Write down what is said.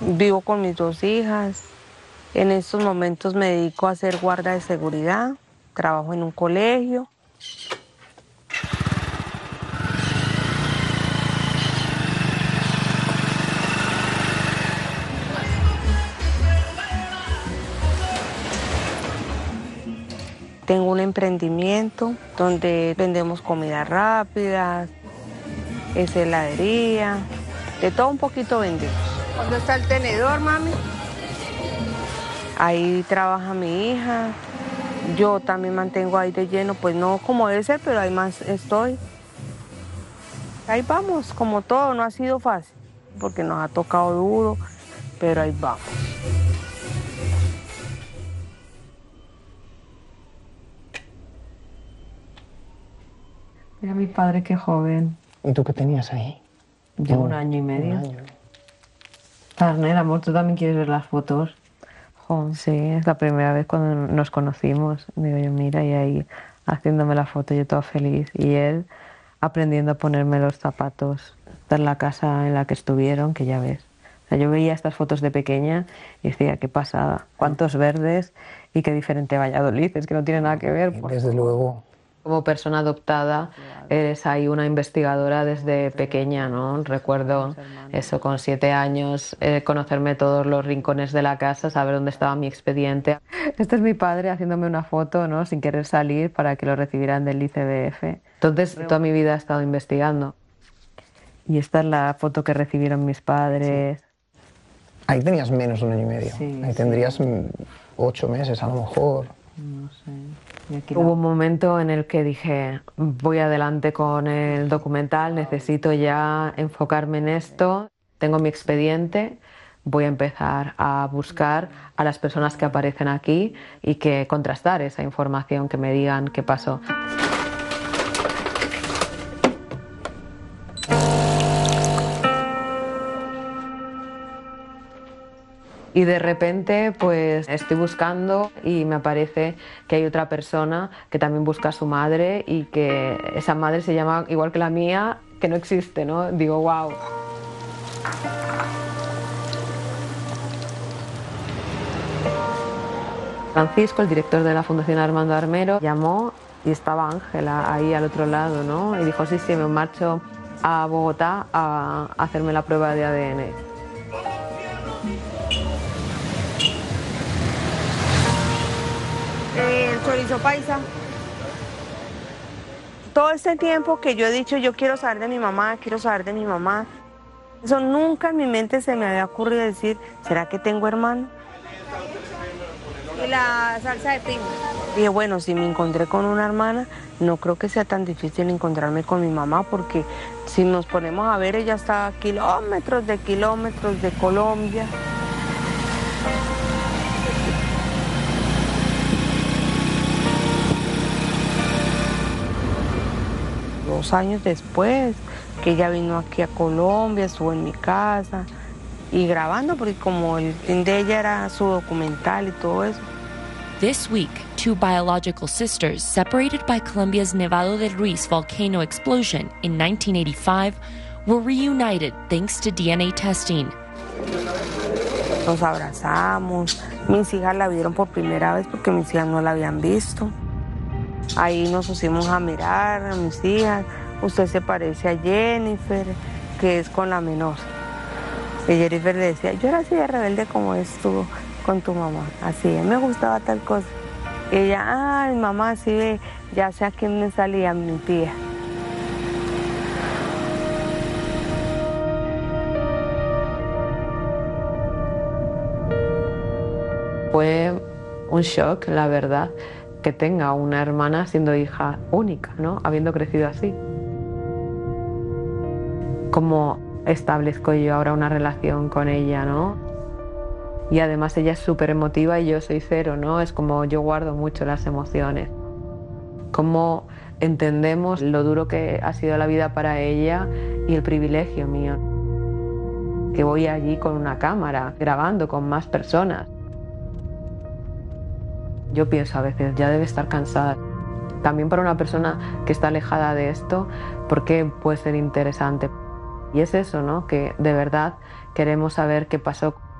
Vivo con mis dos hijas. En estos momentos me dedico a ser guarda de seguridad. Trabajo en un colegio. Tengo un emprendimiento donde vendemos comida rápida, es heladería, de todo un poquito vendemos. ¿Dónde está el tenedor, mami? Ahí trabaja mi hija. Yo también mantengo ahí de lleno, pues no como debe ser, pero ahí más estoy. Ahí vamos, como todo, no ha sido fácil, porque nos ha tocado duro, pero ahí vamos. Mira mi padre, qué joven. ¿Y tú qué tenías ahí? Yo 1 año y medio. 1 año. Tarner, amor, ¿tú también quieres ver las fotos? Jo, sí, es la primera vez cuando nos conocimos. Digo yo, mira, y ahí haciéndome la foto, yo toda feliz. Y él aprendiendo a ponerme los zapatos. Esta es la casa en la que estuvieron, que ya ves. O sea, yo veía estas fotos de pequeña y decía, qué pasada, cuántos verdes y qué diferente Valladolid, es que no tiene nada que ver. Desde luego. Como persona adoptada, eres ahí una investigadora desde pequeña, ¿no? Recuerdo eso, con 7 años, conocerme todos los rincones de la casa, saber dónde estaba mi expediente. Este es mi padre haciéndome una foto, ¿no? Sin querer salir para que lo recibieran del ICBF. Entonces, toda mi vida he estado investigando. Y esta es la foto que recibieron mis padres. Sí. Ahí tenías menos de 1 año y medio. Sí, ahí tendrías 8 meses a lo mejor. No sé. Hubo un momento en el que dije, voy adelante con el documental, necesito ya enfocarme en esto, tengo mi expediente, voy a empezar a buscar a las personas que aparecen aquí y que contrastar esa información, que me digan qué pasó. Y de repente, pues estoy buscando y me aparece que hay otra persona que también busca a su madre y que esa madre se llama igual que la mía, que no existe, ¿no? Digo, wow. Francisco, el director de la Fundación Armando Armero, llamó y estaba Ángela ahí al otro lado, ¿no? Y dijo, sí, sí, me marcho a Bogotá a hacerme la prueba de ADN. El chorizo paisa. Todo este tiempo que yo he dicho, yo quiero saber de mi mamá, quiero saber de mi mamá, eso nunca en mi mente se me había ocurrido decir, ¿será que tengo hermano? Y la salsa de piña. Dije, bueno, si me encontré con una hermana, no creo que sea tan difícil encontrarme con mi mamá, porque si nos ponemos a ver, ella está a kilómetros de Colombia. 2 años después, que ella vino aquí a Colombia, estuvo en mi casa y grabando, porque como el fin de ella era su documental y todo eso. This week, 2 biological sisters separated by Colombia's Nevado del Ruiz volcano explosion in 1985 were reunited thanks to DNA testing. Nos abrazamos, mis hijas la vieron por primera vez porque mis hijas no la habían visto. Ahí nos pusimos a mirar a mis hijas. Usted se parece a Jennifer, que es con la menor. Y Jennifer le decía, yo era así de rebelde como estuvo con tu mamá. Así, me gustaba tal cosa. Y ella, ay, mamá, sí ve, ya sé a quién me salía, mi tía. Fue un shock, la verdad, que tenga una hermana siendo hija única, ¿no? Habiendo crecido así. ¿Cómo establezco yo ahora una relación con ella, no? Y además ella es súper emotiva y yo soy cero, ¿no? Es como yo guardo mucho las emociones. ¿Cómo entendemos lo duro que ha sido la vida para ella y el privilegio mío? Que voy allí con una cámara, grabando con más personas. Yo pienso a veces, ya debe estar cansada. También para una persona que está alejada de esto, ¿por qué puede ser interesante? Y es eso, ¿no? Que de verdad queremos saber qué pasó